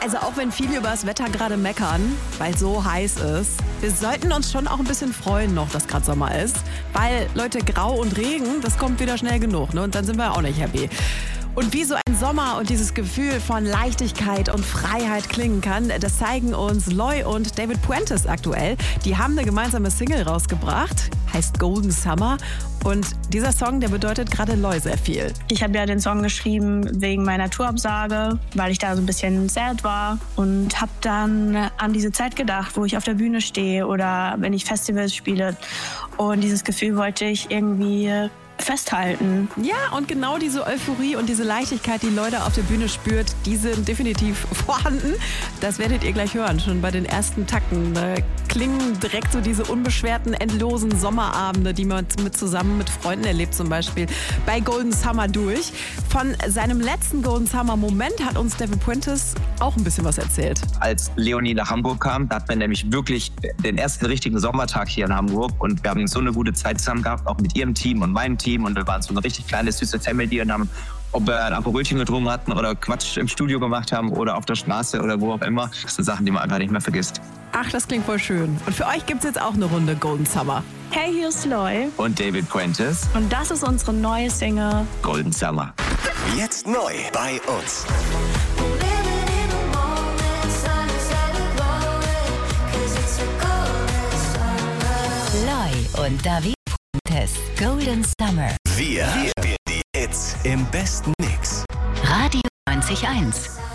Also auch wenn viele über das Wetter gerade meckern, weil so heiß ist, wir sollten uns schon auch ein bisschen freuen noch, dass gerade Sommer ist. Weil, Leute, Grau und Regen, das kommt wieder schnell genug, ne? Und dann sind wir auch nicht happy. Und wie so ein Sommer und dieses Gefühl von Leichtigkeit und Freiheit klingen kann, das zeigen uns Loy und David Puentes aktuell. Die haben eine gemeinsame Single rausgebracht, heißt Golden Summer. Und dieser Song, der bedeutet gerade Loy sehr viel. Ich habe ja den Song geschrieben wegen meiner Tourabsage, weil ich da so ein bisschen sad war. Und habe dann an diese Zeit gedacht, wo ich auf der Bühne stehe oder wenn ich Festivals spiele. Und dieses Gefühl wollte ich irgendwie festhalten. Ja, und genau diese Euphorie und diese Leichtigkeit, die Leute auf der Bühne spürt, die sind definitiv vorhanden. Das werdet ihr gleich hören, schon bei den ersten Takten. Da klingen direkt so diese unbeschwerten, endlosen Sommerabende, die man zusammen mit Freunden erlebt, zum Beispiel bei Golden Summer durch. Von seinem letzten Golden Summer Moment hat uns David Puentes auch ein bisschen was erzählt. Als Leonie nach Hamburg kam, da hat man nämlich wirklich den ersten richtigen Sommertag hier in Hamburg und wir haben so eine gute Zeit zusammen gehabt, auch mit ihrem Team und meinem Team und wir waren so eine richtig kleine, süße Family und haben, ob wir ein Aperolchen getrunken hatten oder Quatsch im Studio gemacht haben oder auf der Straße oder wo auch immer. Das sind Sachen, die man einfach nicht mehr vergisst. Ach, das klingt voll schön. Und für euch gibt's jetzt auch eine Runde Golden Summer. Hey, hier ist Loy. Und David Puentes. Und das ist unsere neue Single. Golden Summer. Jetzt neu bei uns. Loy und David Puentes. Golden Summer. Wir die Hits im besten Mix. Radio 90.1.